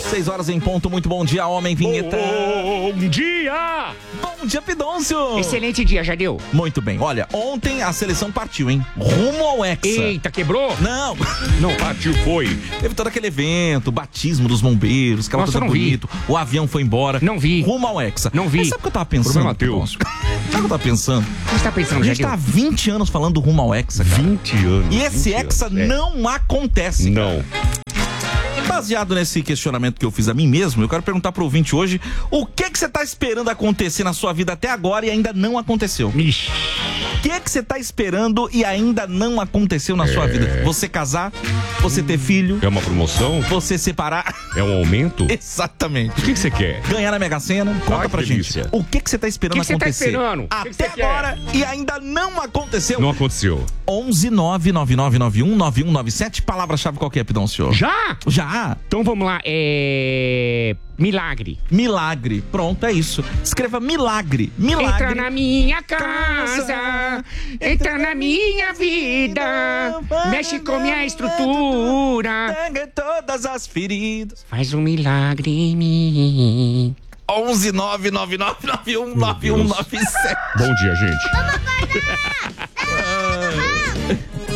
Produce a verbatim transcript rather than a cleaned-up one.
seis horas em ponto, muito bom dia, homem vinheta. Bom dia! Bom dia, Pidoncio. Excelente dia, Jadeu. Muito bem, olha, ontem a seleção partiu, hein? Rumo ao Hexa. Eita, quebrou? Não. Não, partiu, foi. Teve todo aquele evento, batismo dos bombeiros, aquela Nossa, coisa não vi. bonita. O avião foi embora. Não vi. Rumo ao Hexa. Não vi. Mas sabe o que eu tava pensando? Problema teu. Pidoncio? Sabe o que eu tava pensando? O que você tá pensando, A gente Jadeu? tá há vinte anos falando do Rumo ao Hexa, cara. vinte anos. E esse vinte Hexa anos, é. não acontece. Não. Baseado nesse questionamento que eu fiz a mim mesmo, eu quero perguntar pro ouvinte hoje o que que você tá esperando acontecer na sua vida até agora e ainda não aconteceu. Ixi. O que que você tá esperando e ainda não aconteceu na sua vida? Você casar? Você ter filho? É uma promoção? Você separar? É um aumento? O Exatamente. que que você quer? Ganhar na Mega Sena? Conta Ai, pra que gente. delícia. O que que você tá esperando O que que você tá acontecer? esperando? O que que Até você quer? agora e ainda não aconteceu. Não aconteceu. onze nove nove nove nove um nove um nove sete. Palavra-chave qual que é, Pidoncio? Já? Já? Então vamos lá. É... Milagre. Milagre. Pronto, é isso. Escreva milagre. Milagre. Entra na minha casa, entra na minha vida, mexe com minha estrutura, Pega todas as feridas. faz um milagre em mim. onze nove nove nove nove um nove um nove sete. Bom dia, gente.